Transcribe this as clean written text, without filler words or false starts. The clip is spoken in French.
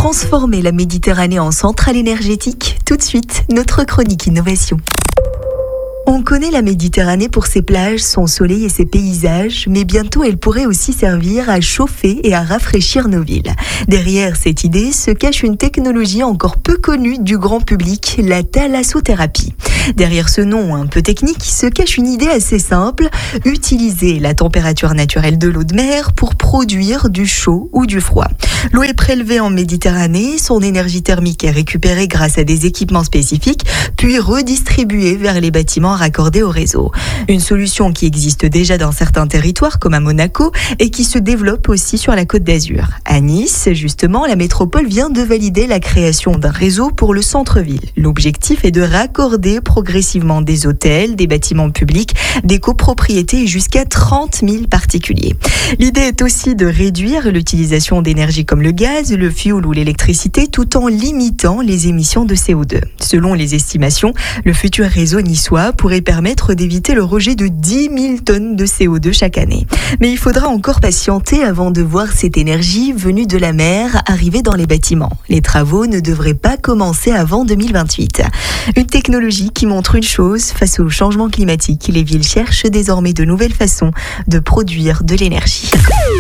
transformer la Méditerranée en centrale énergétique? Tout de suite, notre chronique innovation. On connaît la Méditerranée pour ses plages, son soleil et ses paysages, mais bientôt elle pourrait aussi servir à chauffer et à rafraîchir nos villes. Derrière cette idée se cache une technologie encore peu connue du grand public, la thalassothérapie. Derrière ce nom un peu technique se cache une idée assez simple, utiliser la température naturelle de l'eau de mer pour produire du chaud ou du froid. L'eau est prélevée en Méditerranée, son énergie thermique est récupérée grâce à des équipements spécifiques, puis redistribuée vers les bâtiments raccordés au réseau. Une solution qui existe déjà dans certains territoires comme à Monaco et qui se développe aussi sur la Côte d'Azur. À Nice, justement, la métropole vient de valider la création d'un réseau pour le centre-ville. L'objectif est de raccorder progressivement des hôtels, des bâtiments publics, des copropriétés et jusqu'à 30 000 particuliers. L'idée est aussi de réduire l'utilisation d'énergie comme le gaz, le fioul ou l'électricité tout en limitant les émissions de CO2. Selon les estimations, le futur réseau niçois pourrait permettre d'éviter le rejet de 10 000 tonnes de CO2 chaque année. Mais il faudra encore patienter avant de voir cette énergie venue de la mer arriver dans les bâtiments. Les travaux ne devraient pas commencer avant 2028. Une technologie qui montre une chose, face au changement climatique, les villes cherchent désormais de nouvelles façons de produire de l'énergie.